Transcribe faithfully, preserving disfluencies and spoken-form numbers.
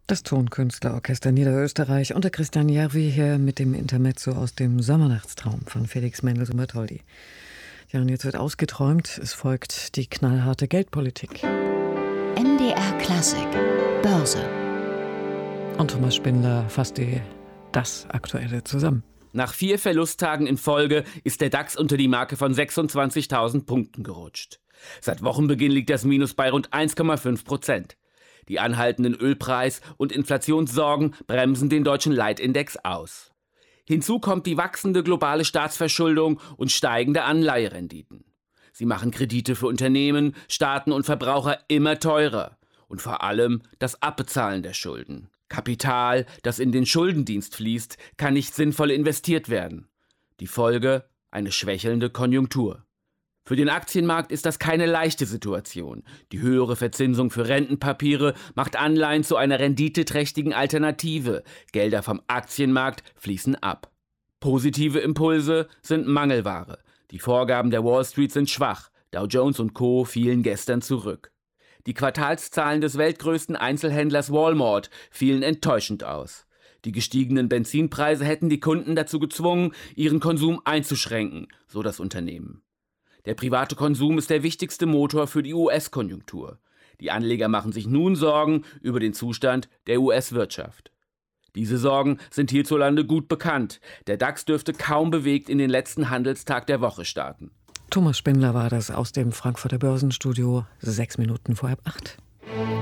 Das Tonkünstlerorchester Niederösterreich unter Christian Järvi hier mit dem Intermezzo aus dem Sommernachtstraum von Felix Mendelssohn Bartholdy. Ja, und jetzt wird ausgeträumt. Es folgt die knallharte Geldpolitik. M D R Klassik Börse. Und Thomas Spindler fasst die das Aktuelle zusammen. Nach vier Verlusttagen in Folge ist der DAX unter die Marke von sechsundzwanzigtausend Punkten gerutscht. Seit Wochenbeginn liegt das Minus bei rund eins Komma fünf Prozent. Die anhaltenden Ölpreis- und Inflationssorgen bremsen den deutschen Leitindex aus. Hinzu kommt die wachsende globale Staatsverschuldung und steigende Anleiherenditen. Sie machen Kredite für Unternehmen, Staaten und Verbraucher immer teurer. Und vor allem das Abbezahlen der Schulden. Kapital, das in den Schuldendienst fließt, kann nicht sinnvoll investiert werden. Die Folge: eine schwächelnde Konjunktur. Für den Aktienmarkt ist das keine leichte Situation. Die höhere Verzinsung für Rentenpapiere macht Anleihen zu einer renditeträchtigen Alternative. Gelder vom Aktienmarkt fließen ab. Positive Impulse sind Mangelware. Die Vorgaben der Wall Street sind schwach. Dow Jones und Co. fielen gestern zurück. Die Quartalszahlen des weltgrößten Einzelhändlers Walmart fielen enttäuschend aus. Die gestiegenen Benzinpreise hätten die Kunden dazu gezwungen, ihren Konsum einzuschränken, so das Unternehmen. Der private Konsum ist der wichtigste Motor für die U S-Konjunktur. Die Anleger machen sich nun Sorgen über den Zustand der U S-Wirtschaft. Diese Sorgen sind hierzulande gut bekannt. Der DAX dürfte kaum bewegt in den letzten Handelstag der Woche starten. Thomas Spindler war das aus dem Frankfurter Börsenstudio, sechs Minuten vor halb acht.